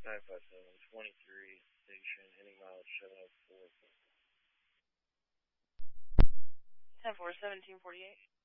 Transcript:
957, 23 station, heading mileage 704. 10-4, 1748.